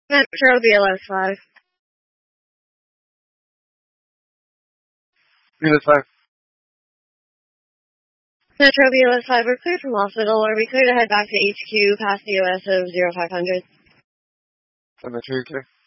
Metro BLS 5. BLS 5. Metro BLS 5, we're clear from hospital. Are we clear to head back to HQ past the OS of 0500? Metro, you clear?